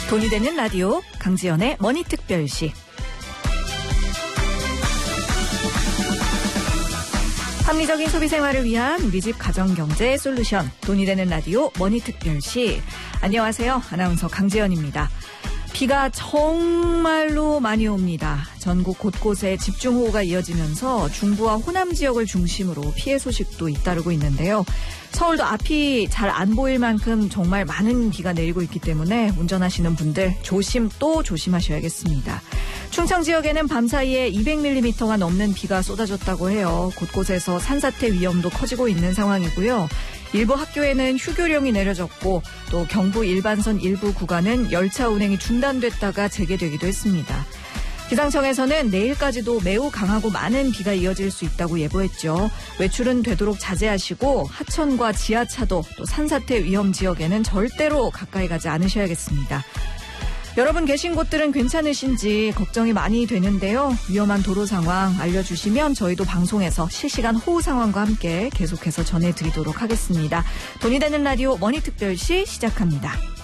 돈이 되는 라디오 강지연의 머니특별시. 합리적인 소비생활을 위한 우리 집 가정경제 솔루션 돈이 되는 라디오 머니특별시. 안녕하세요. 아나운서 강지연입니다. 비가 정말로 많이 옵니다. 전국 곳곳에 집중호우가 이어지면서 중부와 호남 지역을 중심으로 피해 소식도 잇따르고 있는데요. 서울도 앞이 잘 안 보일 만큼 정말 많은 비가 내리고 있기 때문에 운전하시는 분들 조심 또 조심하셔야겠습니다. 충청 지역에는 밤사이에 200mm가 넘는 비가 쏟아졌다고 해요. 곳곳에서 산사태 위험도 커지고 있는 상황이고요. 일부 학교에는 휴교령이 내려졌고 또 경부 일반선 일부 구간은 열차 운행이 중단됐다가 재개되기도 했습니다. 기상청에서는 내일까지도 매우 강하고 많은 비가 이어질 수 있다고 예보했죠. 외출은 되도록 자제하시고 하천과 지하차도 또 산사태 위험 지역에는 절대로 가까이 가지 않으셔야겠습니다. 여러분 계신 곳들은 괜찮으신지 걱정이 많이 되는데요. 위험한 도로 상황 알려주시면 저희도 방송에서 실시간 호우 상황과 함께 계속해서 전해드리도록 하겠습니다. 돈이 되는 라디오 머니특별시 시작합니다.